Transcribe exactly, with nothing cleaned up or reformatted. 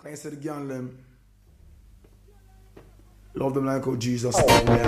Can you say the girl them? Love them like how Jesus loved them.